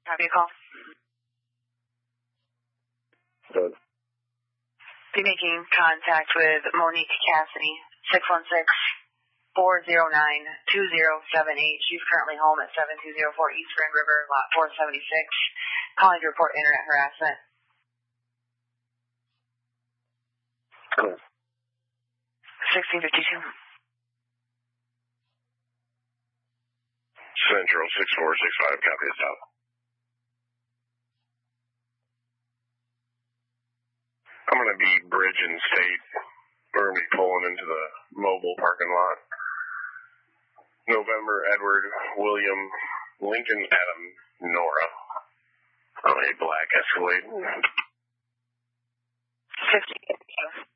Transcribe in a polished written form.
Have you call? Good. Be making contact with Monique Cassidy, 616-409-2078. She's currently home at 7204 East Grand River, lot 476. Calling to report internet harassment. Good. 1652. Central 6465, copy of south. I'm going to be bridging state. We're going to be pulling into the mobile parking lot. November, Edward, William, Lincoln, Adam, Nora. On a black Escalade. 50.